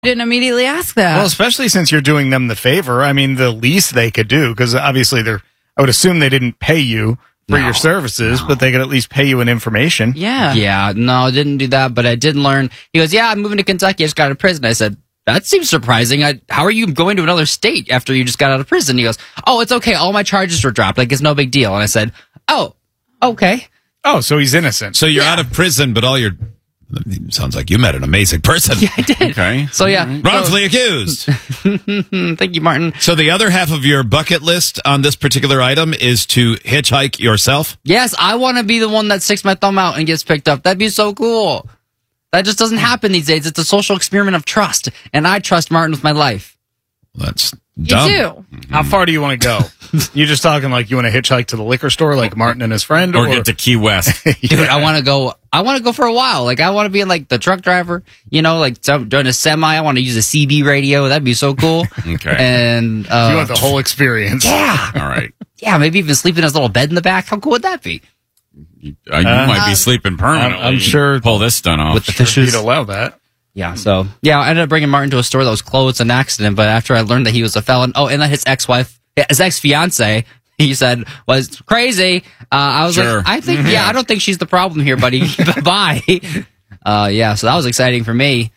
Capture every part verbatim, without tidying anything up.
Didn't immediately ask that. Well, especially since you're doing them the favor. I mean, the least they could do, because obviously they're, I would assume they didn't pay you for No, your services, no. but they could at least pay you an information. yeah. Yeah, no, I didn't do that, but I did learn. He goes, yeah, I'm moving to Kentucky. I just got out of prison. I said, that seems surprising. I, how are you going to another state after you just got out of prison? He goes, oh, it's okay. All my charges were dropped. Like, it's no big deal. And I said, oh, okay. Oh, so he's innocent. So you're out of prison, but all your sounds like you met an amazing person. Yeah, I did. Okay. So, yeah. Wrongfully accused. Thank you, Martin. So the other half of your bucket list on this particular item is to hitchhike yourself? Yes, I want to be the one that sticks my thumb out and gets picked up. That'd be so cool. That just doesn't happen these days. It's a social experiment of trust, and I trust Martin with my life. That's You dumb. do. How far do you want to go? You just talking like you want to hitchhike to the liquor store like Martin and his friend? Or get to Key West. Dude, I want to go. I want to go for a while. Like, I want to be like the truck driver, you know, like some, during a semi. I want to use a C B radio. That'd be so cool. Okay. And uh, You want the whole experience. yeah, All right. yeah, maybe even sleep in his little bed in the back. How cool would that be? You, uh, you might be sleeping permanently. I'm- I'm sure- Pull this stunt off. With the Sure, fishes. you'd allow that. Yeah. So yeah, I ended up bringing Martin to a store that was closed, an accident. But after I learned that he was a felon, oh, and that his ex-wife, his ex-fiance, he said was crazy. Uh, I was Sure. like, I think, yeah, I don't think she's the problem here, buddy. Bye. Uh, yeah. So that was exciting for me.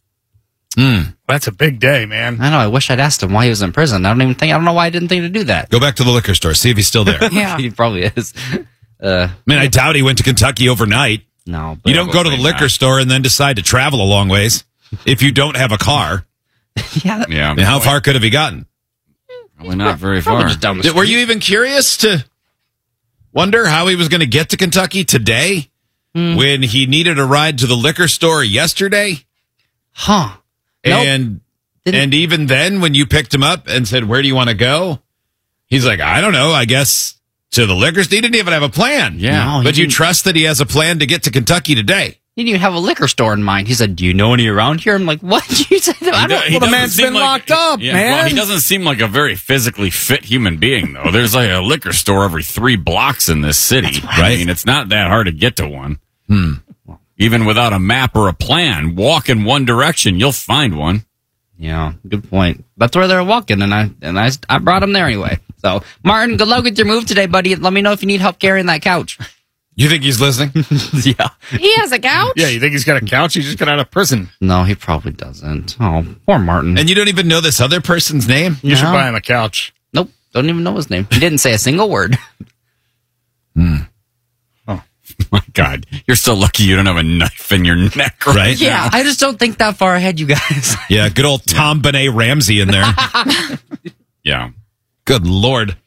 That's a big day, man. I know. I wish I'd asked him why he was in prison. I don't even think. I don't know why I didn't think to do that. Go back to the liquor store, see if he's still there. I Yeah. He probably is. Uh, mean, I doubt he went to Kentucky overnight. no. But You don't go to the Probably liquor not. store and then decide to travel a long ways if you don't have a car. yeah. That, Yeah. I mean, how far could have he gotten? Probably not very probably far. just down the Did- street. Were you even curious to wonder how he was going to get to Kentucky today when he needed a ride to the liquor store yesterday? Huh. Nope. And Didn't- and even then, when you picked him up and said, "Where do you want to go?" He's like, "I don't know. I guess to the liquor store." He didn't even have a plan. Yeah. No, he but you didn't- trust that he has a plan to get to Kentucky today. He didn't even have a liquor store in mind. He said, "Do you know any around here?" I'm like, "What?" You said, "I don't." He Well, the doesn't man's seem been like- locked up, yeah, man. Well, he doesn't seem like a very physically fit human being, though. There's like a liquor store every three blocks in this city. right. I mean, it's not that hard to get to one. Hmm. Even without a map or a plan, walk in one direction, you'll find one. Yeah, good point. That's where they're walking, and I and I I brought him there anyway. So, Martin, good luck with your move today, buddy. Let me know if you need help carrying that couch. You think he's listening? Yeah. He has a couch? Yeah, you think he's got a couch? He just got out of prison. No, he probably doesn't. Oh, poor Martin. And you don't even know this other person's name? You should No. buy him a couch. Nope, don't even know his name. He didn't say a single word. My God, you're so lucky you don't have a knife in your neck, right? Right? Yeah, I just don't think that far ahead, you guys. Yeah, good old Tom Benet Ramsey in there. Yeah. Good Lord.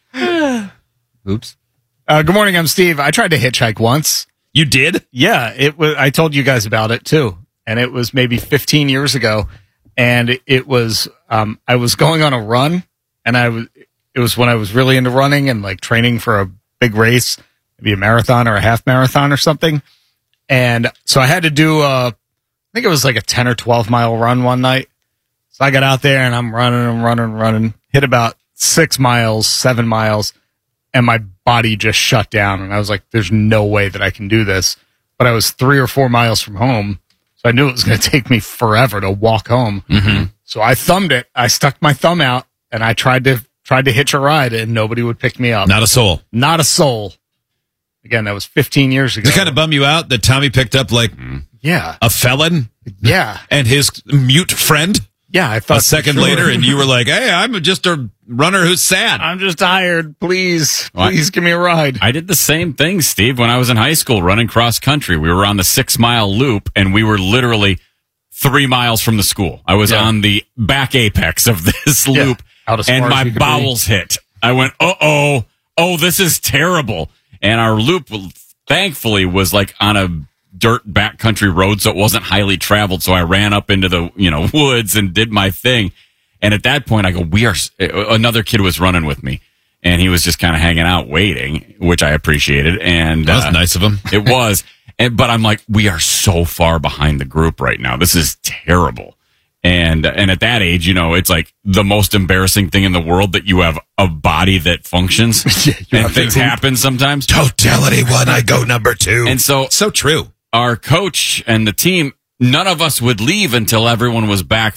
Oops. Uh, good morning. I'm Steve. I tried to hitchhike once. You did? Yeah, it was. I told you guys about it too, and it was maybe fifteen years ago. And it was. Um, I was going on a run, and I was. It was when I was really into running and like training for a big race, maybe a marathon or a half marathon or something. And so I had to do. A, I think it was like a ten or twelve mile run one night. So I got out there and I'm running and running, running. Hit about six miles, seven miles. And my body just shut down. And I was like, there's no way that I can do this. But I was three or four miles from home. So I knew it was going to take me forever to walk home. Mm-hmm. So I thumbed it. I stuck my thumb out and I tried to tried to hitch a ride and nobody would pick me up. Not a soul. Not a soul. Again, that was fifteen years ago. Does it kind of bum you out that Tommy picked up like yeah. a felon Yeah. and his mute friend Yeah. I thought a second for sure. later and you were like, hey, I'm just a runner who's sad. I'm just tired. Please, What? please give me a ride. I did the same thing, Steve, when I was in high school running cross country. We were on the six mile loop and we were literally three miles from the school. I was Yeah. on the back apex of this Yeah. loop Out as and far as my you could bowels hit. I went, uh oh, oh, this is terrible. And our loop, thankfully, was like on a dirt backcountry road, so it wasn't highly traveled. So I ran up into the, you know, woods and did my thing. And at that point, I go, we are, another kid was running with me. And he was just kind of hanging out waiting, which I appreciated. And That was uh, nice of him. it was. And, but I'm like, we are so far behind the group right now. This is terrible. And and at that age, you know, it's like the most embarrassing thing in the world that you have a body that functions. you And have to things poop. happen sometimes. Totality one, I go number two. And so so true. our coach and the team none of us would leave until everyone was back